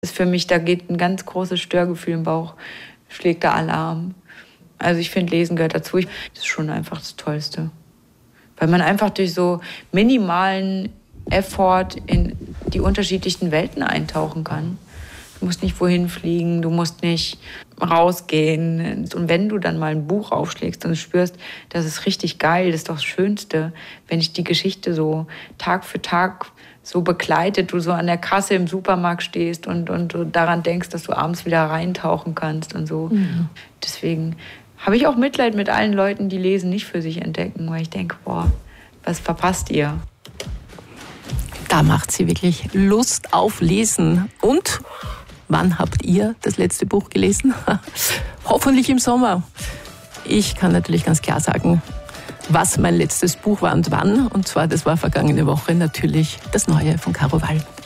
ist für mich, da geht ein ganz großes Störgefühl im Bauch, schlägt da Alarm. Also ich finde, Lesen gehört dazu. Das ist schon einfach das Tollste. Weil man einfach durch so minimalen Effort in die unterschiedlichsten Welten eintauchen kann. Du musst nicht wohin fliegen, du musst nicht rausgehen. Und wenn du dann mal ein Buch aufschlägst und spürst, das ist richtig geil, das ist doch das Schönste, wenn dich die Geschichte so Tag für Tag so begleitet, du so an der Kasse im Supermarkt stehst und du daran denkst, dass du abends wieder reintauchen kannst und so. Mhm. Deswegen habe ich auch Mitleid mit allen Leuten, die Lesen nicht für sich entdecken, weil ich denke, boah, was verpasst ihr? Da macht sie wirklich Lust auf Lesen. Und wann habt ihr das letzte Buch gelesen? Hoffentlich im Sommer. Ich kann natürlich ganz klar sagen, was mein letztes Buch war und wann. Und zwar, das war vergangene Woche natürlich das Neue von Caro Wall.